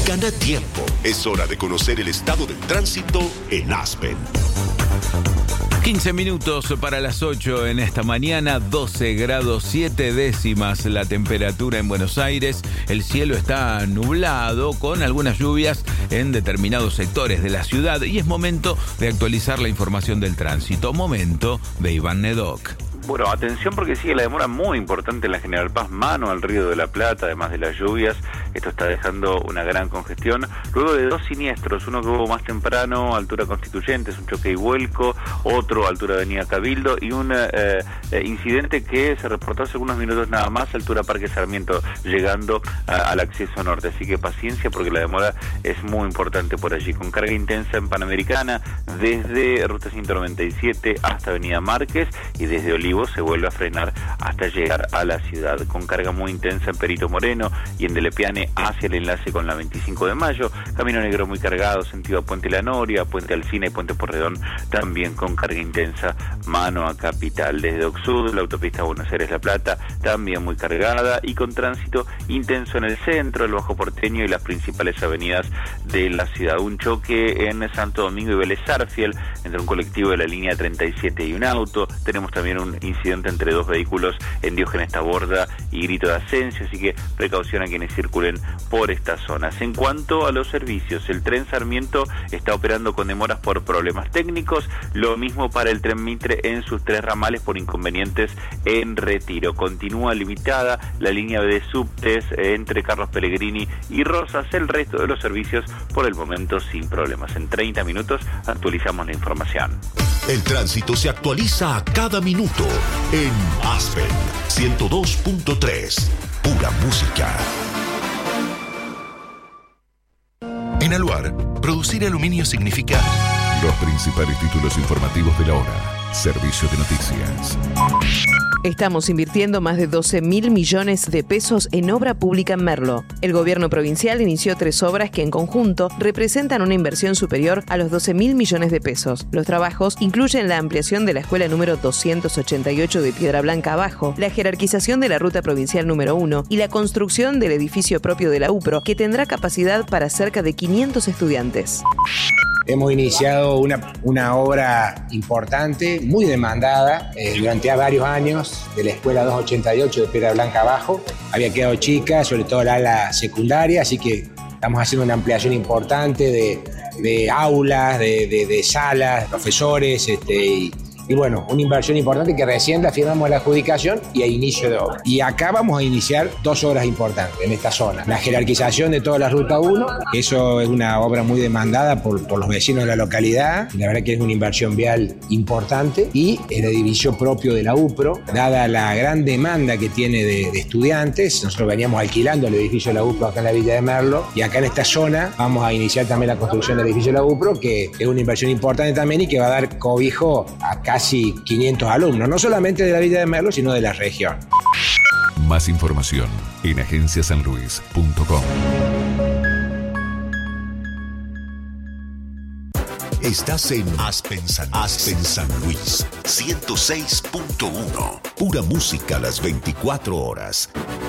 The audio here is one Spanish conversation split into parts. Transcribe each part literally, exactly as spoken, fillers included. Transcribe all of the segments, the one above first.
Gana tiempo. Es hora de conocer el estado del tránsito en Aspen. quince minutos para las ocho en esta mañana, doce grados siete décimas la temperatura en Buenos Aires. El cielo está nublado con algunas lluvias en determinados sectores de la ciudad y es momento de actualizar la información del tránsito. Momento de Iván Nedoc. Bueno, atención porque sigue la demora muy importante en la General Paz, mano al Río de la Plata, además de las lluvias. Esto está dejando una gran congestión. Luego de dos siniestros, uno que hubo más temprano, altura Constituyentes, un choque y vuelco, otro, altura Avenida Cabildo, y un eh, incidente que se reportó hace algunos minutos nada más, altura Parque Sarmiento, llegando a, al acceso norte. Así que paciencia porque la demora es muy importante por allí. Con carga intensa en Panamericana, desde Ruta ciento noventa y siete hasta Avenida Márquez, y desde Olivos se vuelve a frenar hasta llegar a la ciudad, con carga muy intensa en Perito Moreno y en Delepiane hacia el enlace con la veinticinco de mayo, Camino Negro muy cargado, sentido a Puente La Noria, Puente Alsina y Puente Porredón también con carga intensa, mano a Capital. Desde Oxud, la autopista Buenos Aires-La Plata también muy cargada y con tránsito intenso en el centro, el Bajo Porteño y las principales avenidas de la ciudad. Un choque en Santo Domingo y Vélez Sarsfield entre un colectivo de la línea treinta y siete y un auto. Tenemos también un incidente entre dos vehículos en Diógenes Taborda y Grito de Ascencio, así que precaución a quienes circulen por estas zonas. En cuanto a los servicios, el tren Sarmiento está operando con demoras por problemas técnicos, lo mismo para el tren Mitre en sus tres ramales por inconvenientes en Retiro. Continúa limitada la línea de subtes entre Carlos Pellegrini y Rosas, el resto de los servicios por el momento sin problemas. En treinta minutos actualizamos la información. El tránsito se actualiza a cada minuto en Aspen ciento dos punto tres. Pura música. En Aluar, producir aluminio significa los principales títulos informativos de la hora. Servicio de noticias. Estamos invirtiendo más de doce mil millones de pesos en obra pública en Merlo. El gobierno provincial inició tres obras que en conjunto representan una inversión superior a los doce mil millones de pesos. Los trabajos incluyen la ampliación de la escuela número doscientos ochenta y ocho de Piedra Blanca Abajo, la jerarquización de la ruta provincial número uno y la construcción del edificio propio de la UPRO, que tendrá capacidad para cerca de quinientos estudiantes. Hemos iniciado una, una obra importante, muy demandada, eh, durante varios años, de la escuela doscientos ochenta y ocho de Piedra Blanca Abajo. Había quedado chica, sobre todo la ala secundaria, así que estamos haciendo una ampliación importante de, de aulas, de, de, de salas, profesores, este, y, y bueno, una inversión importante que recién la firmamos la adjudicación y a inicio de obra. Y acá vamos a iniciar dos obras importantes en esta zona. La jerarquización de toda la Ruta uno, eso es una obra muy demandada por, por los vecinos de la localidad, la verdad que es una inversión vial importante, y el edificio propio de la UPRO, dada la gran demanda que tiene de, de estudiantes. Nosotros veníamos alquilando el edificio de la UPRO acá en la Villa de Merlo, y acá en esta zona vamos a iniciar también la construcción del edificio de la UPRO, que es una inversión importante también y que va a dar cobijo a casi quinientos alumnos, no solamente de la Villa de Merlo, sino de la región. Más información en agencia san luis punto com. Estás en Aspen San, Aspen San Luis ciento seis punto uno. Pura música a las veinticuatro horas.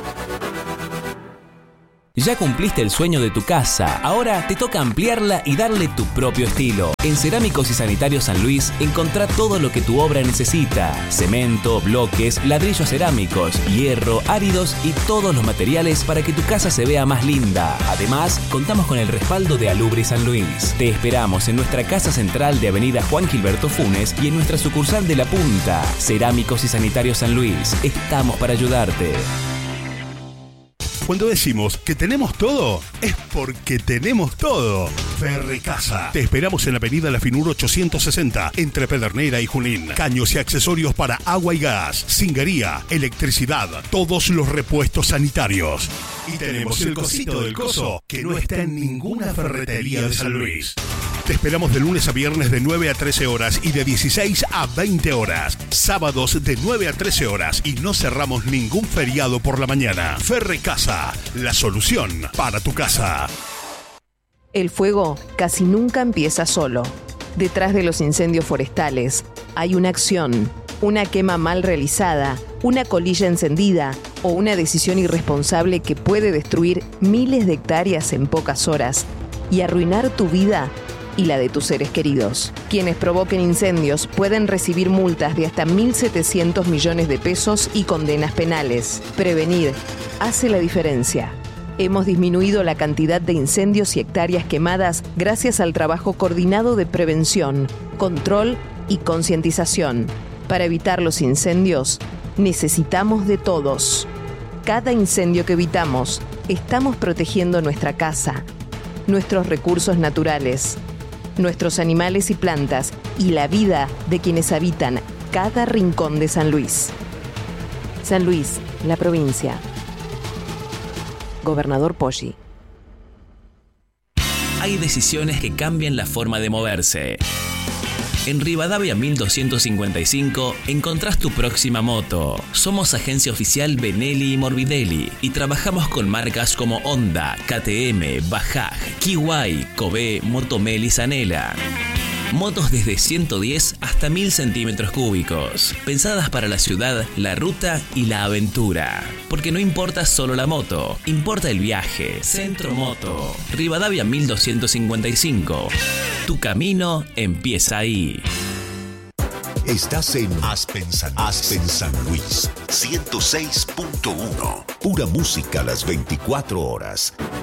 Ya cumpliste el sueño de tu casa, ahora te toca ampliarla y darle tu propio estilo. En Cerámicos y Sanitarios San Luis encontrá todo lo que tu obra necesita: cemento, bloques, ladrillos cerámicos, hierro, áridos y todos los materiales para que tu casa se vea más linda. Además, contamos con el respaldo de Alubri San Luis. Te esperamos en nuestra casa central de Avenida Juan Gilberto Funes y en nuestra sucursal de La Punta. Cerámicos y Sanitarios San Luis, estamos para ayudarte. Cuando decimos que tenemos todo, es porque tenemos todo. Ferrecasa. Te esperamos en la avenida La Finur ochocientos sesenta, entre Pedernera y Junín. Caños y accesorios para agua y gas, cinguería, electricidad, todos los repuestos sanitarios. Y tenemos el cosito del coso, que no está en ninguna ferretería de San Luis. Te esperamos de lunes a viernes de nueve a trece horas y de dieciséis a veinte horas. Sábados de nueve a trece horas y no cerramos ningún feriado por la mañana. Ferrecasa, la solución para tu casa. El fuego casi nunca empieza solo. Detrás de los incendios forestales hay una acción, una quema mal realizada, una colilla encendida o una decisión irresponsable que puede destruir miles de hectáreas en pocas horas y arruinar tu vida y la de tus seres queridos. Quienes provoquen incendios pueden recibir multas de hasta mil setecientos millones de pesos y condenas penales. Prevenir hace la diferencia. Hemos disminuido la cantidad de incendios y hectáreas quemadas gracias al trabajo coordinado de prevención, control y concientización. Para evitar los incendios, necesitamos de todos. Cada incendio que evitamos, estamos protegiendo nuestra casa, nuestros recursos naturales, nuestros animales y plantas y la vida de quienes habitan cada rincón de San Luis. San Luis, la provincia. Gobernador Poggi. Hay decisiones que cambian la forma de moverse. En Rivadavia mil doscientos cincuenta y cinco encontrás tu próxima moto. Somos agencia oficial Benelli y Morbidelli y trabajamos con marcas como Honda, K T M, Bajaj, Kiwai, Kobe, Motomel y Zanela. Motos desde ciento diez hasta mil centímetros cúbicos, pensadas para la ciudad, la ruta y la aventura. Porque no importa solo la moto, importa el viaje. Centro Moto, Rivadavia mil doscientos cincuenta y cinco. Tu camino empieza ahí. Estás en Aspen San, Aspen San Luis, ciento seis punto uno. Pura música a las veinticuatro horas.